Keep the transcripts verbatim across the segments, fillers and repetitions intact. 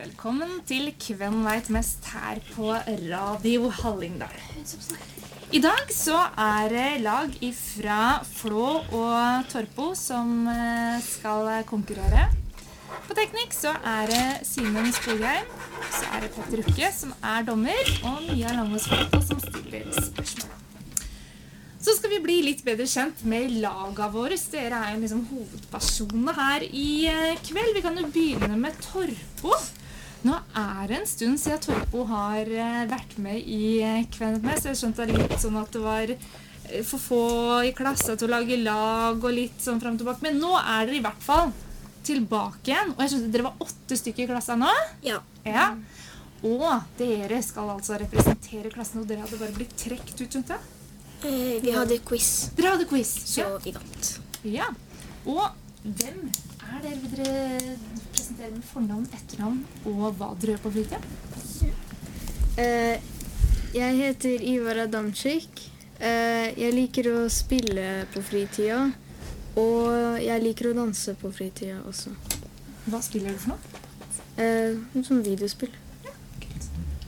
Velkommen til Hvem vet mest her på Radio Hallingdal. I dag så er det lag fra Flå og Torpo som skal konkurrere. På teknikk så er det Simen Skogheim, så er det Petter Ukke som er dommer, og Mia Langås Foto som stiller spørsmål. Så skal vi bli litt bedre kjent med laga våre. Dere er jo liksom hovedpersonene her i kveld. Vi kan jo begynne med Torpo. Nå er det en stund siden Torpo har vært med i Hvem vet mest. Jeg skjønte det litt sånn at det var for få i klassen til å lage lag og litt sånn frem og tilbake. Men nå er dere i hvert fall tilbake igjen. Og jeg skjønte dere var åtte stykker i klassen nå. Ja. Ja. Og dere skal altså representere klassen, og dere hadde bare blitt trekt ut, skjønte jeg? Eh, vi hadde quiz. Dere hadde quiz, så ja. Vi vant. Ja, og hvem er dere? Vil dere presentere med fornavn, etternavn og hva dere gjør på fritiden? Eh, jeg heter Ivar Adamczyk. Eh, jeg liker å spille på fritida, og jeg liker å danse på fritida også. Hva spiller du for noe? Eh, som videospill. Ja, kult.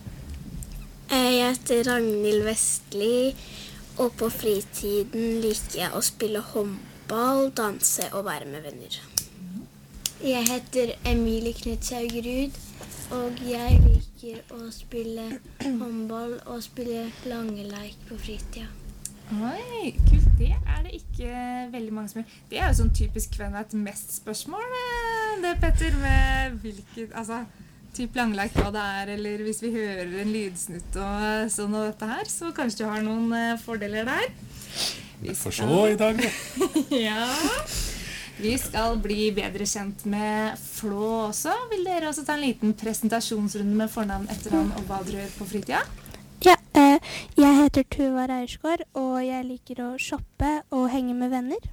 Eh, jeg heter Ragnhild Vestli. Og på fritiden liker jeg å spille håndball, danse og være med venner. Jeg heter Emilie Knutshaugerud, og jeg liker å spille håndball og spille langeleik på fritida. Oi, kult. Det er det ikke veldig mange som gjør. Det er jo sånn typisk Hvem vet mest spørsmål, det Petter, med hvilket, altså... typ langleik hva det er, eller hvis vi hører en lydsnutt og sånn og dette her, så kanskje du har noen uh, fordeler der. Vi får se i dag, da. Ja. Vi skal bli bedre kjent med Flå også. Vil dere også ta en liten presentasjonsrunde med fornavn, etternavn og hva dere gjør på fritida? Ja, eh, jeg heter Tuva Reiersgaard, og jeg liker å shoppe og henge med venner.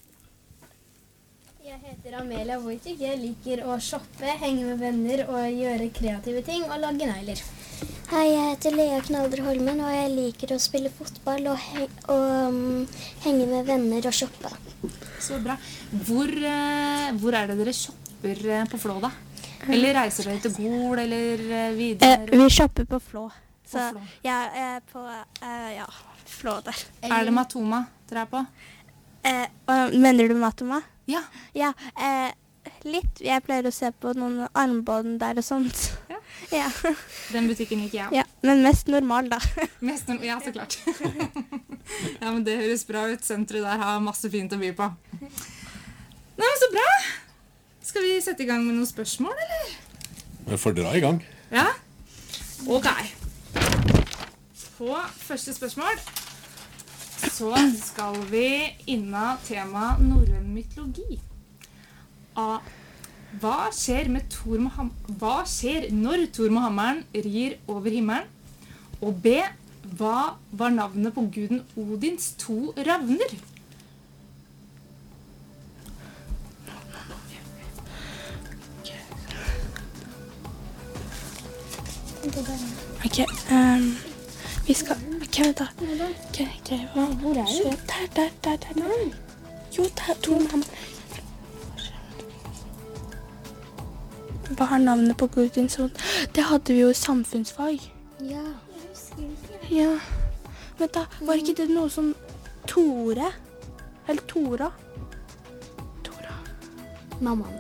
Jeg heter Amelia Wojcik. Jeg liker å shoppe, henge med venner og gjøre kreative ting og lage negler. Hei, jeg heter Lea Knalder Holmen, og jeg liker å spille fotball og, he og um, henge med venner og shoppe. Så bra. Hvor, uh, hvor er det dere shopper uh, på Flå da? Eller reiser dere til Gol, eller uh, videre? Eh, vi shopper på Flå. Så på Flå. ja, eh, på eh, ja, Flå der. Er det Matoma dere er på? Eh, og, mener du Matoma? Ja. Ja, eh, litt. Jeg pleier å se på noen armbånd der og sånt. Ja. Ja. Den butikken gikk jeg. Ja, men mest normal da. Mest normal, ja, så klart. Ja, men det høres bra ut. Senteret der har masse fint å by på. Nei, men så bra! Skal vi sette i gang med noen spørsmål, eller? Vi får dra i gang. Ja? Ok. På første spørsmål så skal vi inna tema norrøn mytologi. A. Hva skjer, med Thor med ham Hva skjer når Thor med hammeren rir over himmelen? Og B. Hva var navnet på guden Odins to ravner? Ok, um, vi skal... Ok, vent da. Ok, ok, hva? Hvor er du? Der, der, der, der, der. Jo, der, to mamma. Hva har navnet på Gudins hod? Det hadde vi jo i samfunnsfag. Ja. Ja. Vent da, var ikke det noe som Tore? Eller Tora? Tora. Mammaen.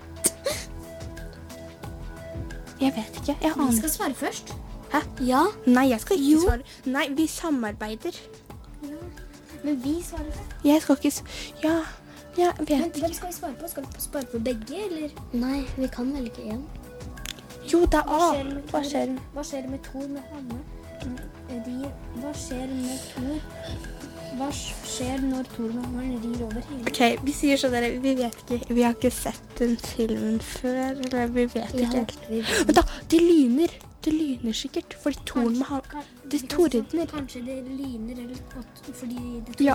Jeg vet ikke, jeg Vi aner. skal svare først. Hæ? Ja. Nei, jeg skal ikke Jo. svare. Nei, vi samarbeider. Men vi svarer først. Jeg skal ikke... s- Ja, jeg vet Men ikke. hvem skal vi svare på? Skal vi svare på begge, eller? Nei, vi kan velge en. Jo, det er A. Hva skjer med Hva Thor? skjer? Hva skjer med Thor med hammeren? Rir. Hva skjer med Thor? Hva skjer når Thor med hammeren rir over hele? Ok, vi sier sånn dere, vi vet ikke, vi har ikke sett den filmen før, eller vi vet Ja, ikke. vi Men da, det lyner, det lyner sikkert, fordi Thor med ham, Kan- det kan- tordner. Kanskje det lyner, eller at- fordi det Ja,